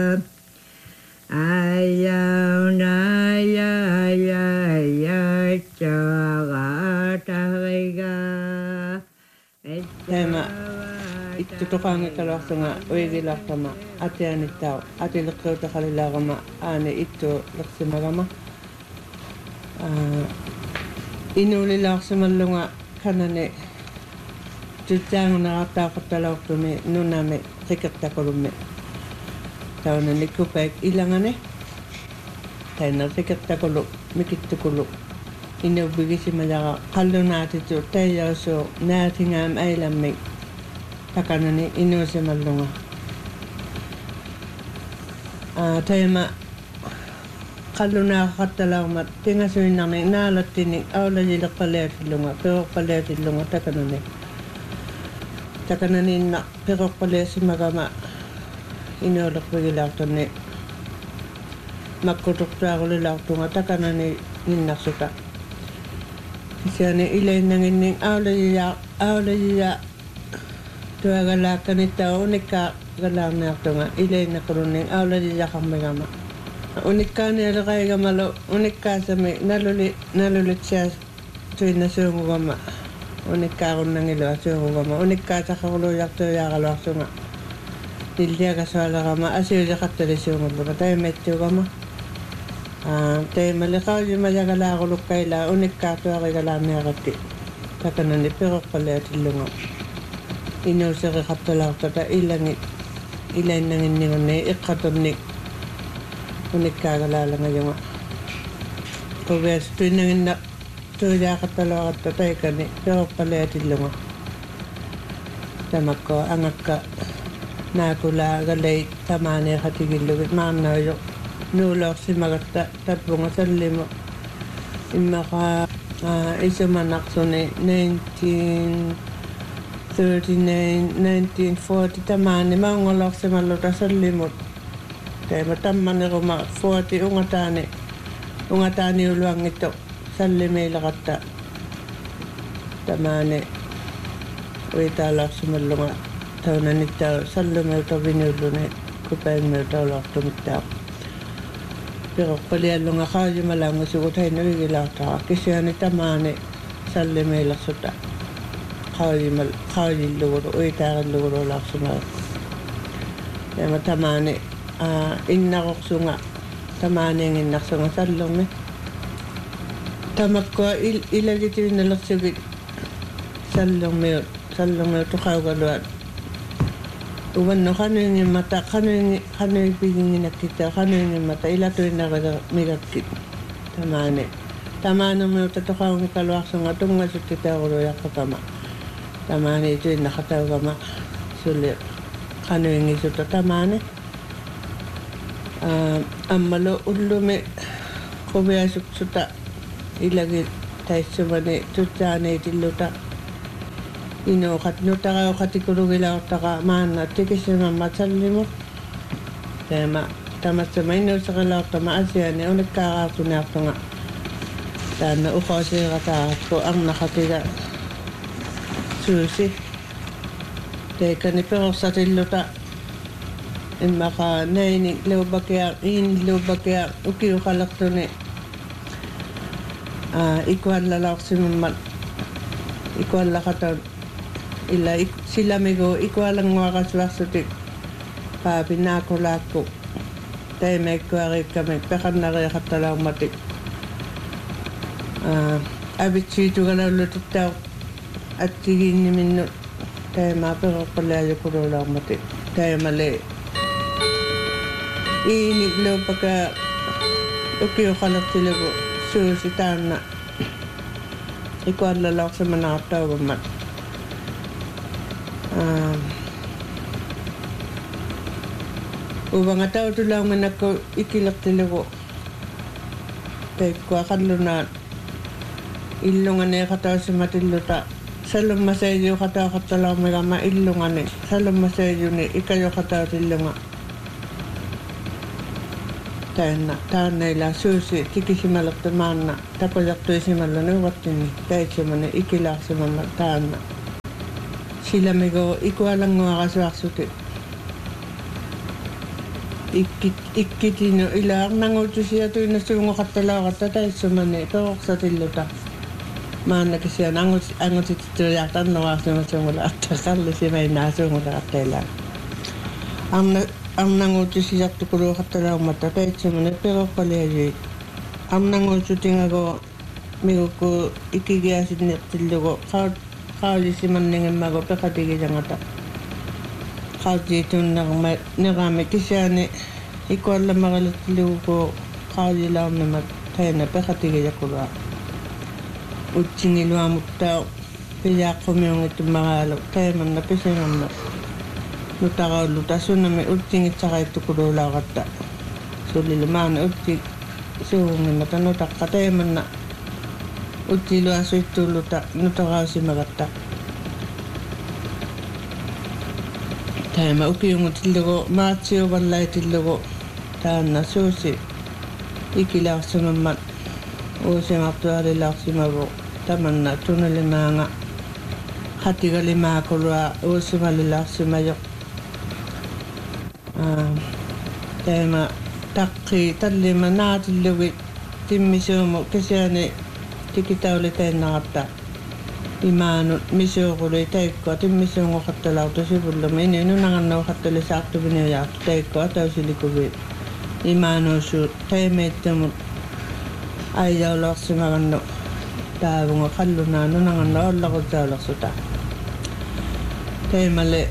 Ayaw na ya chaga tahiga. Tema ittutoqaanga kaluartunga uigilartama atianittau atileqqeutaqalilaaruма aani ittu lersimagama inuulilaarsimallunga kanani tutsaanguneraartaaqattalaortumi nunami rikertakolummi taunani kupaik ilangani taina rikertakolu mikittukulu inubigisimajaqa qallunaatitu taiyausu naatingaam ailammi takanani inuusimallunga taima qallunaaqattalaarmat tingasuinnarni naalattini aulajileqqaleatillunga peroqqaleatillunga takanani inna peroqqaleasimagama inuulerpigilaartunni makkuturtuarulilaartunga takanani ninnarsuta isiani ilainnanginning aulajiya tuagalaakkanittaa unikkaa galaarniartunga ilainnaqulunning aulajiyaqarmigama unikkaanialeqaigamalu unikkaasami nalulitsias tuinnasuungugama unikkaarunnangilua suungugama unikkaasaqarulujartuyaaqaluarsunga nilliakasualerama asiuliqattalisuungulluma taimettuugama taimaliqaujimajagalaarulukkaila unikkaartuarigalaarniaqatti takanani peroqqaleatillunga inuuseriqattalaartata ilainnanginnigunni iqqatunnik unikkaagalaarlangajunga uvias tuinnanginna tuijaaqattalaaqatta taikani peroqqaleatillunga tamakko angakka naakulaagalei tamaaneeqatigillugit maarnaujo nuulorsimagatta tappunga sallimu immaqa isumanaqsuni 1940 tamaani maungolorsimalluta sallimut taima tammaneruma 40 ungataani uluangitto sallimiilaqatta tamaani uitaalorsimallunga taunanittau sallumeuta vinulluni kupaingmeutaulortumittao peroqqaliallunga qaajimalaangusugu tainnavigilaartaqa kisiani tamaani sallimiilersuta qaajillugulu uitaaqillugulularsumaa taima tamaani innaqorsunga tamaanianginnarsunga sallumi tamakkua ilagitiinnalersigit sallummiut tuqaugaluat uvanno qanuingimmata qanuipiginginakkitta qanuingimmata ilatuinnerega migakkit tamaanummiutta toqaungikaluarsunga tungasuttitaruluyaqqakama tamaani tuinnaqataugama suli qanuingisuta tamaani ammalu ullumi quviasuksuta ilagi taissumani tutsaaniitilluta inuuqat nutaqauqatikulugilaaortaqa maanna tikisimamma sallimut tamassama inuuseqilaortama asiani unikkaaqaartuniartunga taanna uqoosiiqataaqatku arnaqatiga suusi teikani peqorsatilluta immaqa naini luubakia ukiuqalertuni ikuallalaorsimammat ikuallaqataun illa silamigu ikualanguaqasuarsutik paapinaakulaakku taimeikkuariikkami peqannariiqattalaummatik avitsiitugalaullutittau attigiinniminnu taimaa peqoqqaliajukululaarmatik taimali iini luupaka ukiuqalertiligu suusi taanna ikuallalaorsimanaartaugammat uvangatautulaunganakku ikilertiligu taikkua qallunaat illunganeeqatausimatilluta salummaseejuuqatauqattalaumigama illungani salummaseejuni ikajuqatautillunga taannaila suusi tikisimalertu maanna tapajartuisimalluni uvattinni taitsimani ikilaarsimamma taanna silamigu ikualanguaqasuarsuti ikkitino ilaarnanguutusia tuina suungoqattalaaqatta taissumani peroqsatilluta maannaki sian angutittujaartannoraasuma suungulaatta qallisima suungulaartailaa arnanguutusiartukuluuqattalaumatta taissumani peroqqaliaji arnanguututingago miguku ikigiasinnertillugo qaulisimanningemmago peqatigilangata qautitunnerma nerami kisiani ikuallamaqalattillugu qaulilaarnamat taina peqatigillakulua utsingiluamuttaa piyaaqqumiungittummaraalu taimanna pisingamma nutaqaullu tasunami utsingitsaqaittukuluulaaqatta sullilu maana utsi suungimata nutaqqa taimanna utsiluasuittuulluta nutaqausimagatta taima ukiungutillugu maatsiuvallaitillugu taanna suusi ikilaarsimammat uusimartualilaarsimavu tamanna tunalimaanga hatigalimaakulua uusimalilaarsimajoq taima taqqi tallima naatillugi timmisuumu kisiani tikitauli tainnaaqatta imaanut misuuqului taikkoa timmisuungoqattalautu sivullumi nunangannuuqattalisaartuviniujaartu taikkoa tausilikuvi imaanuusuut taimeittamut aijaulorsimagannu taavunga qallunaa nunangannu ollaqutsaulorsuta taimale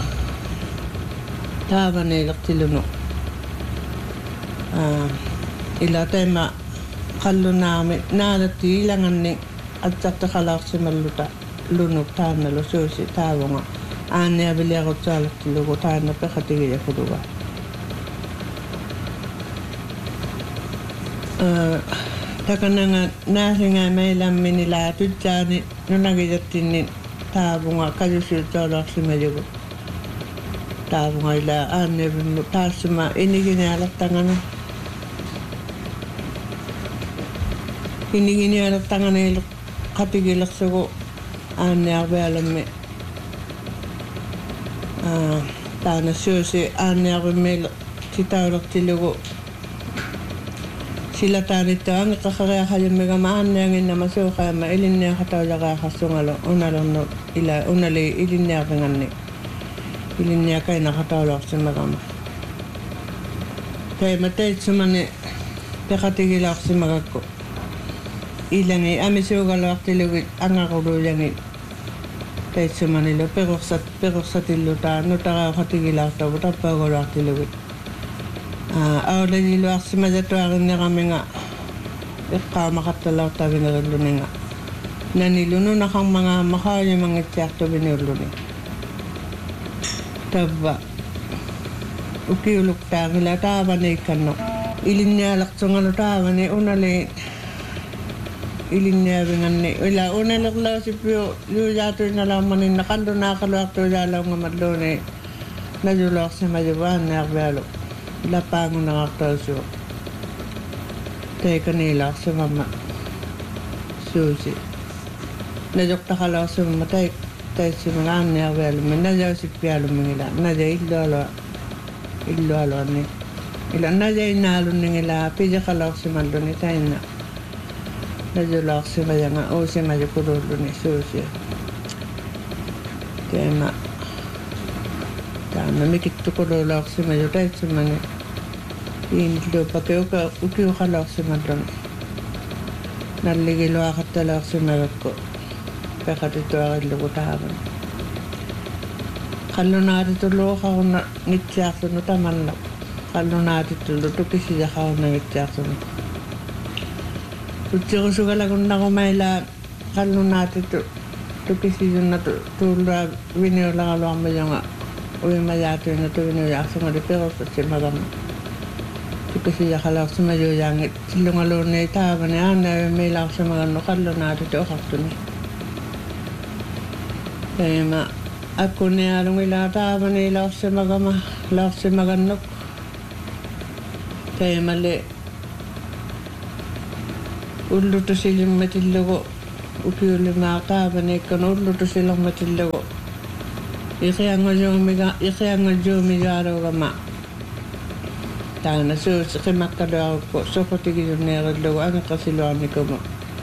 taavaniilertilunu ila taima qallunaami naalatti ilanganni atsartaqalaarsimalluta lunuk taannalu suusi taavunga aanniaviliaqutsaarlertilugu taanna peqatigijakuluga takananga naasinga meilammini laa tutsaani nunagijattinni taavunga kajusiutsaulorsimajugu taavunga ila aanniavimmu taassuma iniginialertangana iniginialertangana qatigilersugu aanniarvialammi taana suusi aanniarvimmiil titaulertilugu sila taanittaangi qaqariaqalummigama aannianginnama suuqaama ilinniaqataulaqaaqassungalo unalernu ila unali ilinniarvinganni ilinniakainaqataulorsimagama taima taitsumani peqatigilaorsimagakku ilangi amisuugaluartilugit angaquluyangi taitsumanilu peqorsatillutaa nutaqauqatigilaartavu tappaugaluartilugit aulaniluarsimajatuarinneramiga eqqaamaqattalaortavinerilluninga nanilunu naqarmangaamma qaayumangitsiartuviniulluni tavva ukiuluktaangila taavaniikkanno ilinnialertsungalu taavani unali ilinniavinganni ila unalerlausippiu luujaatuinalaammaninna qallunaaqaluartuujaalaugamatluuni najulorsimajuvaanniarvialu lapaangunaqartausuo taikaniilaarsimamma suusi najoqtaqalaorsimamma taissimangaanniarvialummi najausippialumingila naja illualuanni ila naja inaalunningila pijaqalaorsimalluni tainna najulaorsimajanga uusimajukululluni suusi taima taana mikittukuluulaorsimaju taitsimani iinilluupake ukiuqalaorsimalluni nalligiluaqattalaorsimagakku peqatituarillugu taavani qallunaatitulluuqaruna ngitsiaarlunu tamanna qallunaatitullu tukisijaqaruna ngitsiaarlunu utsirusugalagуннарумайла qallunaatitu tukisijunna tuullua viniulaqaluarmajonga uimajaatuina tuviniujaarsungali perussatsimagama tukisijaqalaorsimajuujaangit sillungaluunni taavani aannaavimiilaarsimagannu qallunaatitu oqartuni taima akkuniaalungila taavani laorsimagannuk taimale ullutusilimmatillugu ukiulimaa taavaniikkanu ullutusilermatillugu iqiangajuumigaaruugama taana suus qimaqqaluaruqku soqutigisunneerillugu angeqqasiluarnikumu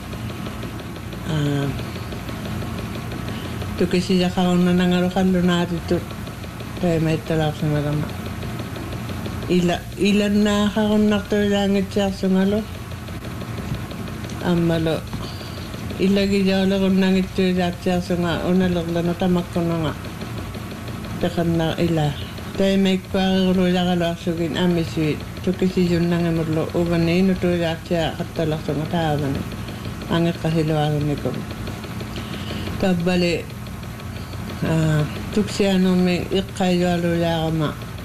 tukisiyaqarunnanangaluqallunaatittu taimaittalaarsumalama ilannaaxarunnartuilaangitsiarsungalu ammalo illagijaalerunnangittuilaatsiarsunga unalerlanu tamaqqunanga peqanna ila taimaikkuariruluaqaluarsugin amisuit tukisiyunnangamullu uvanniinu tuilaatsia qattalarsunga taavani angeqqasiluarunnikum tabbali tuksianumi iqqaiyualuyaarama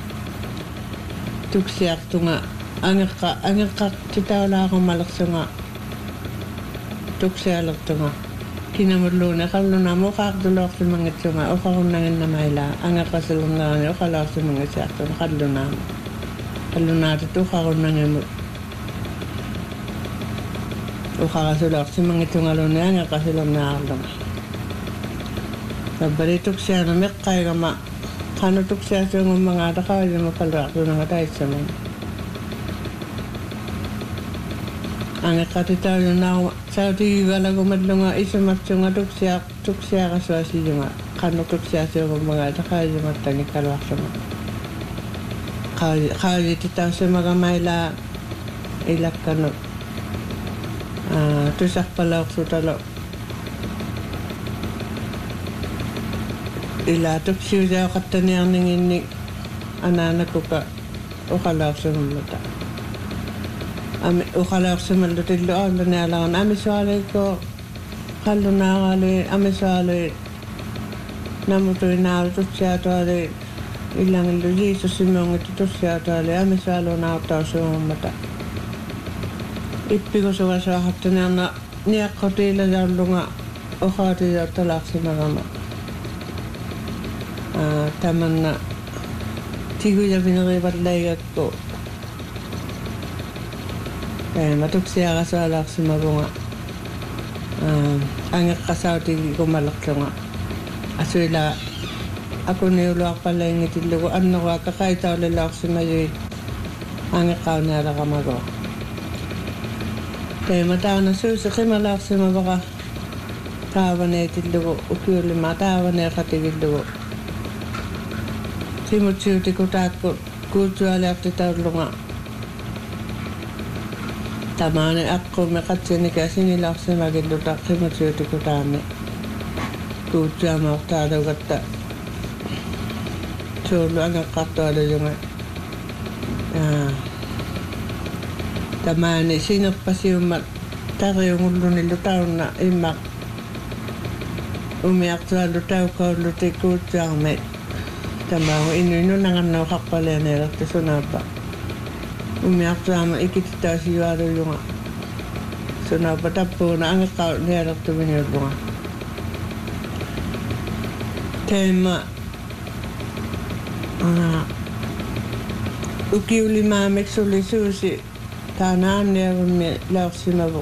tuksiartunga angeqqa titaulaarumalersunga tuksialertunga kinamulluune qallunamu qaartuluorsimangitsunga uqarunnanginnamaila angeqqasilunnerani uqalaorsimangitsiartuna qallunaatitu uqarunnangimut uqarasuluorsimangitsungaluni angeqqasilunnaarlunga tabbali tuksiana meqqaigama qanu tuksiasuungummangaata qaajima palluartunanga taitsamani angeqqatitaulunnaaruma sautigigalagumallunga isumatsunga tuksiaqasuasiyunga qanu tuksiasuungummangaata qaajimattangikkaluarlunga qaajititausimagamaila ilakkanu tusarpalauqsutalo ila tuksiusaoqattaniarninginni anaanakuka uqalaorsumammata uqalaorsumallutillu aallanialaran amisualikko qallunaarali amisuali namutuinaalu tutsiatuali illangillu jiisusimuungittu tutsiatuali amisualunaartausuumammata ippikusugasaaqqattaniarna niaqqutiilajaallunga uqaatijautalaarsimagama tamanna tigujavinerivallaigakku matuksiaqasualaarsimagunga angeqqasautigikumalerlunga asuila akuniuluarpalaingitillugu anneruakka qaitaulilaaorsimayui angeqqaunialeramago taimataana suusi qimalaarsimavaqa taavaneetillugu ukiulima taavaneeqatigillugu simutsiutikutaakku kuutsualiartitaulunga tamaane aqumme qatsinika sinilaarsimagilluta simutsiutikutaami kuutsuamaortaalugatta suullu angeqqartualuyunga tamaane sinerpasiummat tariungullunillu taunna immaq umiartuallu taukaulluti kuutsuarmait tamaangu inuinunangannauqarpalianeelertu sunaappa umiartuama ikititaasiualuyunga sunaappa tappuuna angeqqaunialertuminiullunga taima ukiulimaamik suusi taanaanniarummi laorsimavu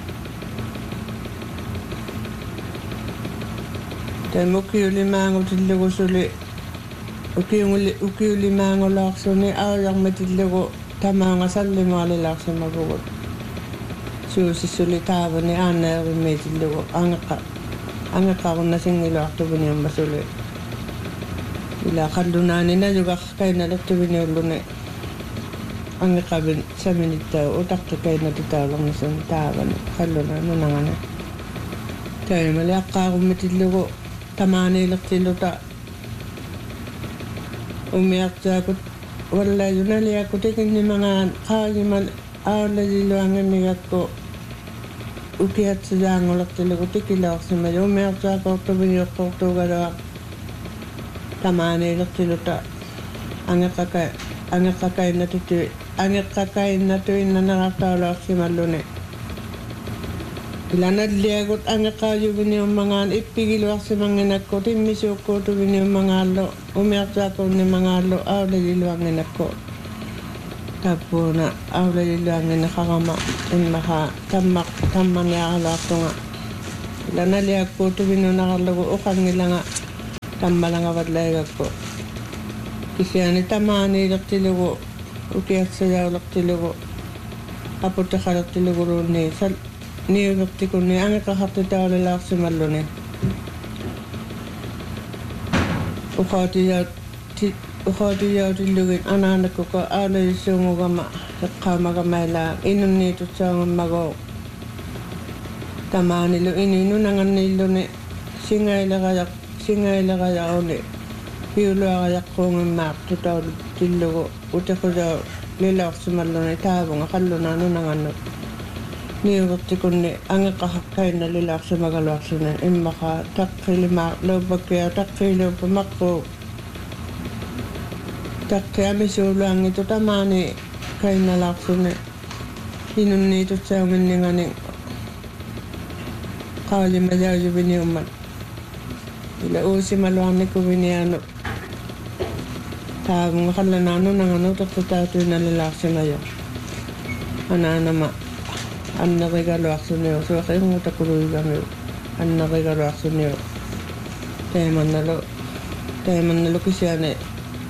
taima ukiulimaangutillugu suli ukiulimaangulaarsuni aujarmatillugu tamaanga sallimaalilaarsimavugut suusissuli taavani aanneerimmiitillugu angeqqarunna singiluartuviniumma suli ila qallunaanina yugaq kainalertuviniulluni angeqqavin saminittau utaqqa kainatitaulernisun taavani qallunaanunangani taimali aqqaarummitillugu tamaaniilertilluta umiartaakut wallayunaliakutikinnimangaan qaagimal aulajiluanganigakku ukiatsisaangulertillugu tikilaorsimalu umiartaakortuviniuqqortuugaluaq tamaaniilertilluta angeqqakainatuinnanarartaulaorsimalluni ilanalliagut angeqqaajuviniummangaan ippigiluarsimanginakku timmisuukkuutuviniummangaallu umiartaakunnimmangaallu aulajiluanginakku tappuuna aulajiluanginaqarama immaqa tammaniaqaluartunga ilanalliakkuutuvinuunaqarlugu uqangilanga tammalangavallaigakku kisiani tamaaniilertilugu ukiat sa yaulak tilugo apot kalat tilugo ni sal ni ukti ko ni ang kahapte tawla lak si malone ukati yaw tilugin ananak ko ka alay sumugama kamagamela inun nito sa mago tamanilo inino nangan nilo ni singay la kaya oni piulo kaya ko ng map tutaw tilugo uti ko daw lilak si malone tabong akalo na no nangan niuti ko ni ang kahakay na lilak si magalwak sina imaka takkili lo bagkaya takkili pamakko takkaya misulang ito tamani kay nalak sina hinun nito sa umininganing kawali mayayo biniuman ila usi maluang ni ko biniano tabong akalanano nangano tatatato na lilak si mayo ananama Anna regalo aksoneo so kaya ng takuloy kami Anna regalo aksoneo teman nalo kasi ane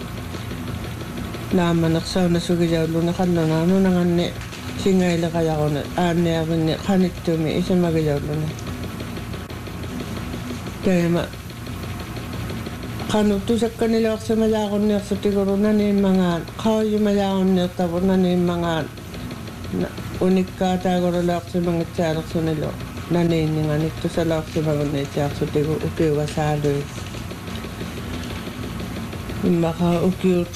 naman aksaw na sugijaw lo na kanlo na ano nangan ne singay la kaya ko na ane abin ne kanit tumi isa magijaw lo na tema kanot to sa kanila aksa mayakon niya sa tiguro na ni mga kayo mayakon niya tapos na ni mga unik ka tagoro lak sa mga tiyarak sa nilo naniningan ito sa lak sa mga tiyarak sa tigo ukiwa sa adoy baka ukiwat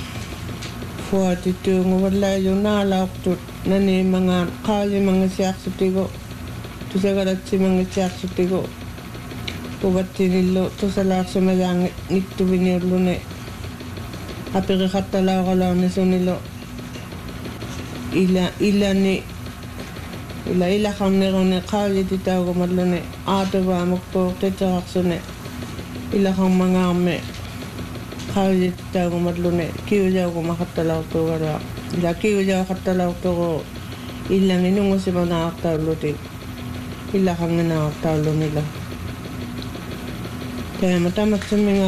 42 wala yung nalak to nani mga kali mga tiyarak sa tigo ito sa kalat si mga tiyarak sa tigo ubat tinilo ito sa lak sa mga nito binirlo na apirikatalaw ka lang na sa nilo ila kang nero ne kali titaw ko madlo ne ato ba magpo titaw ko ne ila kang mga me kali titaw ko madlo ne kiyo jaw ko makatalaw to wala ila kiyo jaw katalaw to ko ila ninong si mga nakatawlo ti ila kang nakatawlo nila kaya matamat sa mga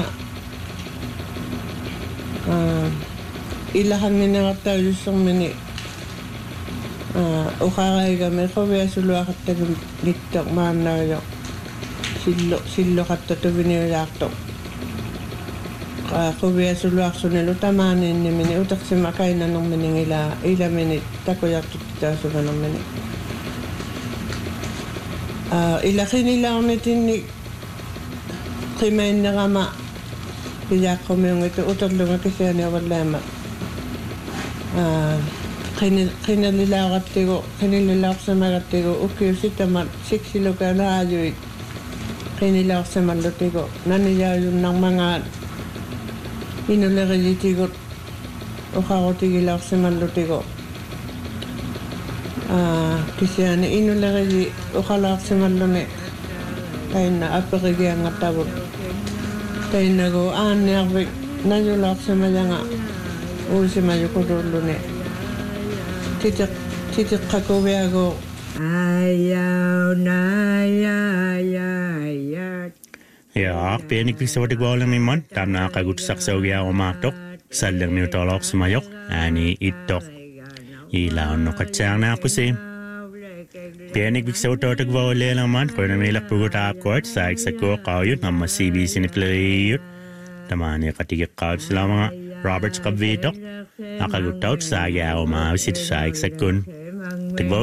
ila kang nakatawlo sa mga ukakay kami ko kaya sulo akat tagang litok mana yo sillo katta to binilaktok ko kaya sulo akso nilo tamanin ni mini utak si makay na nung mining ila minit tako yak tutita so na nung minit ila kinila umitin ni kimain na kama kaya ko mayong ito utak lunga kasi ano wala kinalilakat tigo kinililak sa magat tigo ukiyo si tamat 6 kilo ka na ayoy kinilak sa malo tigo naniyaw yun ng mga inulari tigo ukako tigilak sa malo tigo kasi ano inulari ukalak sa malo ne tayo na apakigyan nga tabot tayo na go anakbik nanyulak sa maya nga usi mayo kudulo ne titik kakuwiago ayaw na Ja, pienik piksavati kuolemiman tamna kagut saksaugia omatok sallang ni utolok sumayok ani itok ilaon no katsang kusi pienik piksavototak vaolelaman koinamila puguta apkot saik sakko qawyut namma CBC nikleyut tamani katigik qawb salama Roberts kabvitok akagutout sa yaw maawisit sa eksakun